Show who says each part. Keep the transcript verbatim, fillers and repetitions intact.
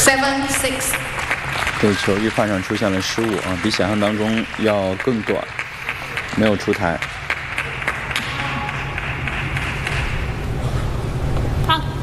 Speaker 1: seven six。
Speaker 2: 对，球预判上出现了失误啊，比想象当中要更短，没有出台。